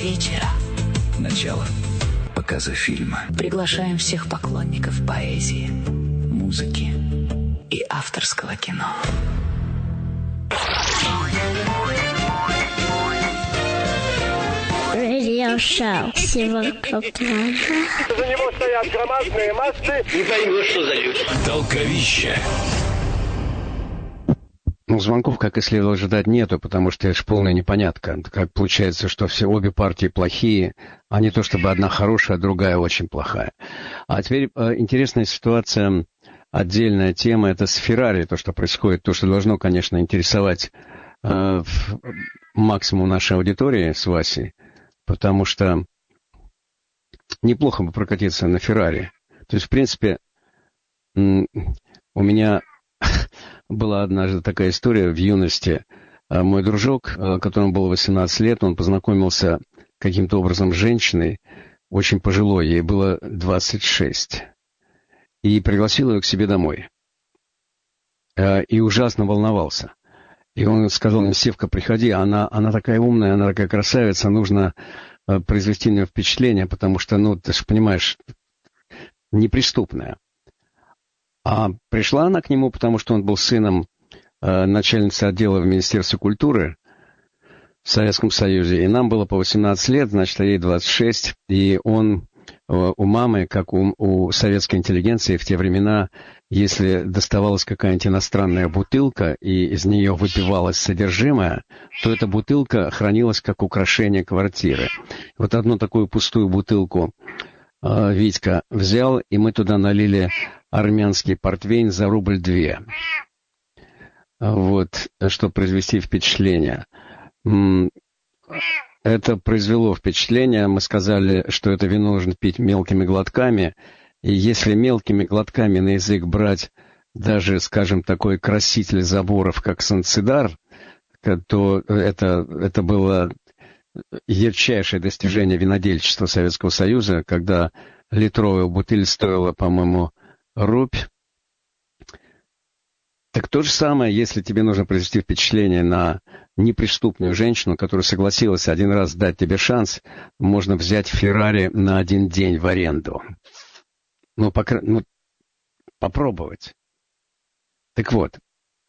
вечера. Начало показа фильма. Приглашаем всех поклонников поэзии, музыки и авторского кино. Радиошоу Севастополь. За него стоят громадные массы. Не поймешь, что за люди. Толковище. Ну, звонков, как и следовало ожидать, нету, потому что это же полная непонятка. Как получается, что все обе партии плохие, а не то чтобы одна хорошая, а другая очень плохая. А теперь интересная ситуация, отдельная тема, это с Феррари, то, что происходит, то, что должно, конечно, интересовать максимум нашей аудитории с Васей, потому что неплохо бы прокатиться на Феррари. То есть, в принципе, у меня была однажды такая история в юности. Мой дружок, которому было 18 лет, он познакомился каким-то образом с женщиной, очень пожилой, ей было 26, и пригласил ее к себе домой. И ужасно волновался. И он сказал мне: Севка, приходи, она такая умная, она такая красавица, нужно произвести на нее впечатление, потому что, ну, ты же понимаешь, неприступная. А пришла она к нему, потому что он был сыном начальницы отдела в Министерстве культуры в Советском Союзе, и нам было по 18 лет, значит, а ей 26, и он у мамы, как у советской интеллигенции в те времена, если доставалась какая-нибудь иностранная бутылка, и из нее выпивалось содержимое, то эта бутылка хранилась как украшение квартиры. Вот одну такую пустую бутылку Витька взял, и мы туда налили армянский портвейн за 2 рубля. Вот, чтобы произвести впечатление. Это произвело впечатление. Мы сказали, что это вино нужно пить мелкими глотками. И если мелкими глотками на язык брать даже, скажем, такой краситель заборов, как Санцидар, то это было ярчайшее достижение винодельчества Советского Союза, когда литровая бутыль стоила, по-моему, рубль. Так то же самое, если тебе нужно произвести впечатление на неприступную женщину, которая согласилась один раз дать тебе шанс, можно взять Феррари на 1 день в аренду. Попробовать. Так вот,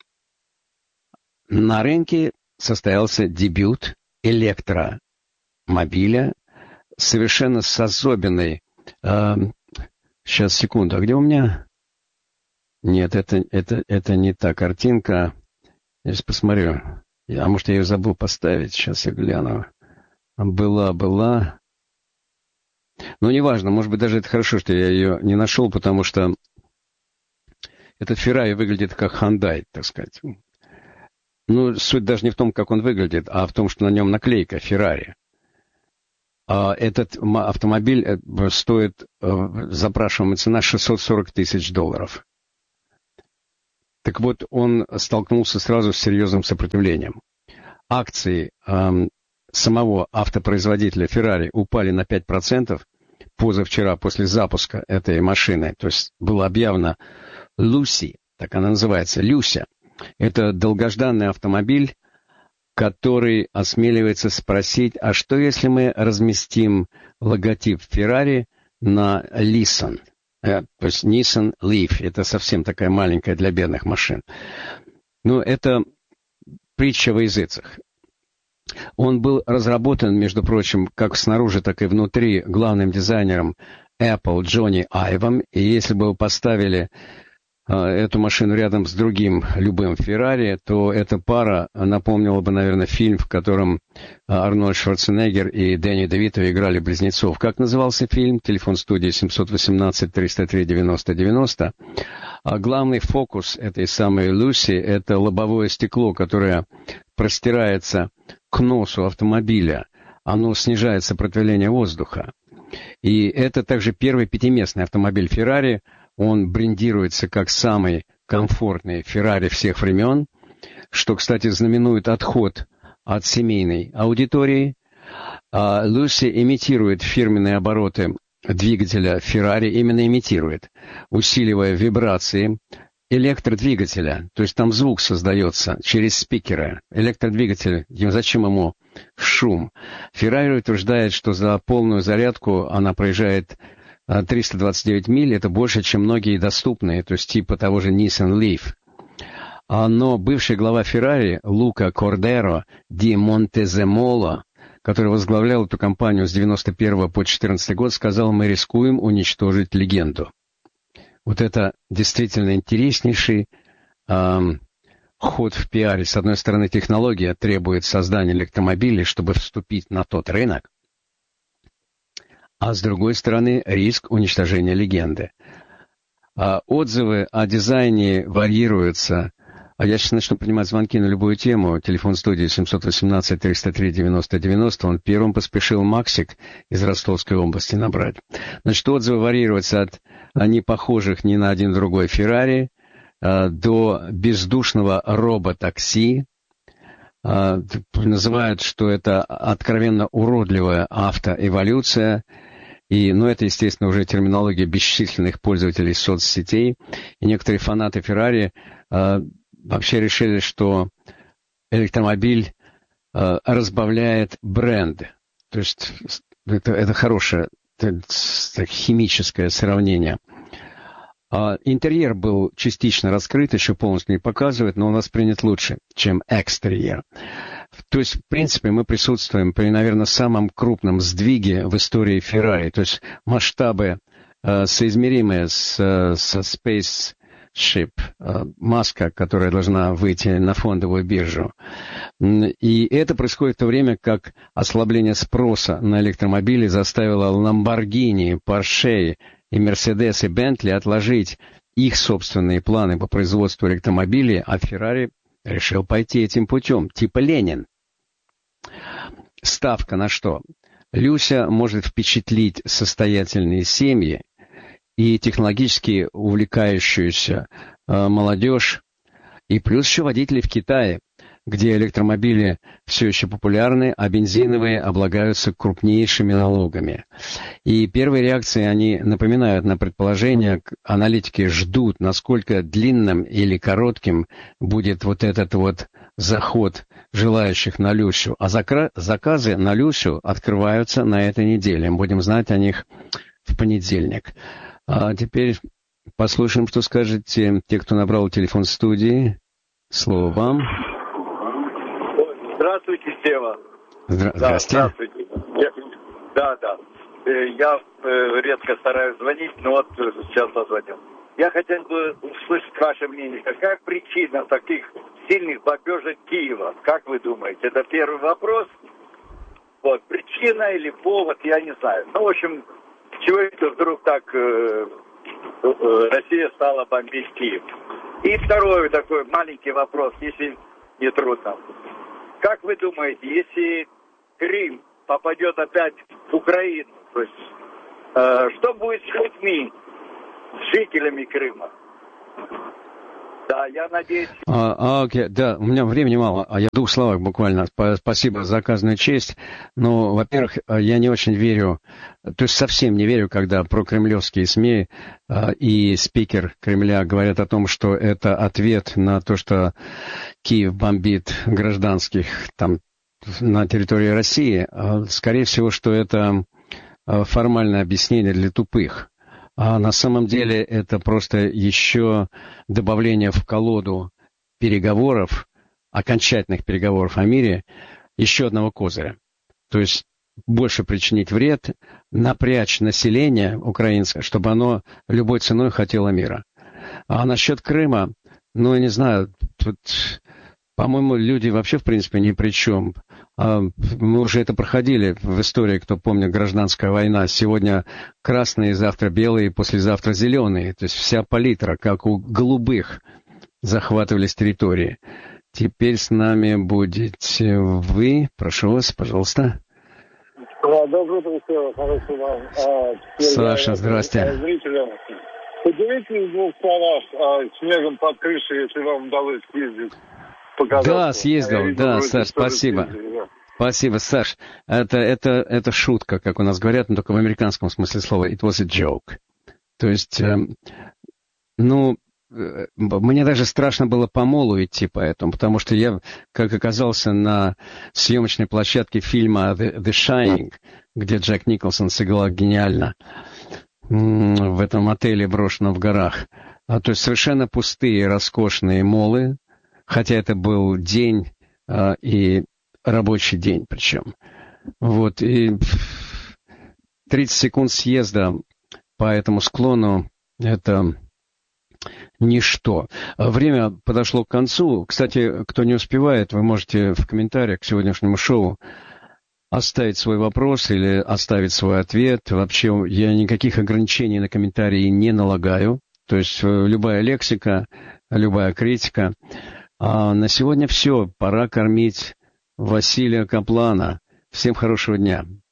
на рынке состоялся дебют электромобиля, совершенно с особенной... сейчас, секунду, а где у меня... Нет, это не та картинка. Я сейчас посмотрю. А может, я ее забыл поставить? Сейчас я гляну. Была. Ну, неважно. Может быть, даже это хорошо, что я ее не нашел, потому что этот Феррари выглядит как Hyundai, так сказать. Ну, суть даже не в том, как он выглядит, а в том, что на нем наклейка Феррари. А этот автомобиль стоит, запрашиваемая цена, $640 тысяч. Так вот, он столкнулся сразу с серьезным сопротивлением. Акции самого автопроизводителя Ferrari упали на 5% позавчера после запуска этой машины. То есть было объявлено Lucy, так она называется, Люся. Это долгожданный автомобиль, который осмеливается спросить, а что если мы разместим логотип Ferrari на Nissan? То есть Nissan Leaf, это совсем такая маленькая для бедных машин. Но это притча во языцах. Он был разработан, между прочим, как снаружи, так и внутри главным дизайнером Apple Джонни Айвом. И если бы вы поставили эту машину рядом с другим любым Феррари, то эта пара напомнила бы, наверное, фильм, в котором Арнольд Шварценеггер и Дэнни Девито играли близнецов. Как назывался фильм? Телефон студии 718-303-90-90. А главный фокус этой самой Люси — это лобовое стекло, которое простирается к носу автомобиля. Оно снижает сопротивление воздуха. И это также первый 5-местный автомобиль Феррари. Он брендируется как самый комфортный Феррари всех времен, что, кстати, знаменует отход от семейной аудитории. Люси имитирует фирменные обороты двигателя Феррари, именно имитирует, усиливая вибрации электродвигателя, то есть там звук создается через спикеры. Электродвигатель, зачем ему шум? Феррари утверждает, что за полную зарядку она проезжает 329 миль, это больше, чем многие доступные, то есть типа того же Nissan Leaf. Но бывший глава Феррари Лука Кордеро ди Монтеземоло, который возглавлял эту компанию с 91 по 14 год, сказал: мы рискуем уничтожить легенду. Вот это действительно интереснейший ход в пиаре. С одной стороны, технология требует создания электромобилей, чтобы вступить на тот рынок, а с другой стороны, риск уничтожения легенды. Отзывы о дизайне варьируются. Я сейчас начну принимать звонки на любую тему. Телефон студии 718-303-90-90. Он первым поспешил Максик из Ростовской области набрать. Значит, отзывы варьируются от непохожих ни на один другой Феррари до бездушного роботакси. Называют, что это откровенно уродливая автоэволюция. Это, естественно, уже терминология бесчисленных пользователей соцсетей. И некоторые фанаты Феррари вообще решили, что электромобиль разбавляет бренд. То есть это хорошее химическое сравнение. Интерьер был частично раскрыт, еще полностью не показывает, но он воспринят лучше, чем экстерьер. То есть, в принципе, мы присутствуем при, наверное, самом крупном сдвиге в истории Феррари. То есть масштабы соизмеримые с Spaceship, маска, которая должна выйти на фондовую биржу. И это происходит в то время, как ослабление спроса на электромобили заставило Lamborghini, Porsche и Mercedes и Bentley отложить их собственные планы по производству электромобилей, а Ferrari решил пойти этим путем, типа Ленин. Ставка на что? Люся может впечатлить состоятельные семьи и технологически увлекающуюся молодежь, и плюс еще водители в Китае, где электромобили все еще популярны, а бензиновые облагаются крупнейшими налогами. И первые реакции, они напоминают на предположение, аналитики ждут, насколько длинным или коротким будет вот этот вот заход желающих на Люсю. А заказы на Люсю открываются на этой неделе. Будем знать о них в понедельник. А теперь послушаем, что скажете те, кто набрал телефон студии. Слово вам. Здравствуйте, Сева. Здравствуйте. Да. Я редко стараюсь звонить, но вот сейчас позвонил. Я хотел бы услышать ваше мнение. Какая причина таких сильных бомбежек Киева? Как вы думаете? Это первый вопрос. Вот, причина или повод, я не знаю. В общем, чего это вдруг так Россия стала бомбить Киев? И второй такой маленький вопрос, если не трудно. Как вы думаете, если Крым попадет опять в Украину, то есть, что будет с людьми, с жителями Крыма? Да, я надеюсь... Окей, да, у меня времени мало, а я в двух словах буквально. Спасибо за оказанную честь. Но, во-первых, я не очень верю, то есть совсем не верю, когда прокремлевские СМИ и спикер Кремля говорят о том, что это ответ на то, что Киев бомбит гражданских там на территории России. Скорее всего, что это формальное объяснение для тупых. А на самом деле это просто еще добавление в колоду переговоров, окончательных переговоров о мире, еще одного козыря. То есть больше причинить вред, напрячь население украинское, чтобы оно любой ценой хотело мира. А насчет Крыма, я не знаю, тут, по-моему, люди вообще в принципе ни при чем. Мы уже это проходили в истории, кто помнит, гражданская война. Сегодня красные, завтра белые, послезавтра зеленые. То есть вся палитра, как у голубых, захватывались территории. Теперь с нами будете вы. Прошу вас, пожалуйста. Доброе утро, Сева. Хорошего вам. Саша, здрасте. Поделитесь в двух словах снегом под крышей, если вам удалось съездить. Да, съездил, да, Саш, спасибо. Спасибо, Саш. Это шутка, как у нас говорят, но только в американском смысле слова. It was a joke. То есть, мне даже страшно было по молу идти поэтому, потому что я, как оказался на съемочной площадке фильма The Shining, где Джек Николсон сыграл гениально, в этом отеле, брошенном в горах. То есть совершенно пустые, роскошные молы, хотя это был день и рабочий день причем. Вот, и 30 секунд съезда по этому склону — это ничто. Время подошло к концу. Кстати, кто не успевает, вы можете в комментариях к сегодняшнему шоу оставить свой вопрос или оставить свой ответ. Вообще, я никаких ограничений на комментарии не налагаю. То есть любая лексика, любая критика. А на сегодня все. Пора кормить Василия Каплана. Всем хорошего дня.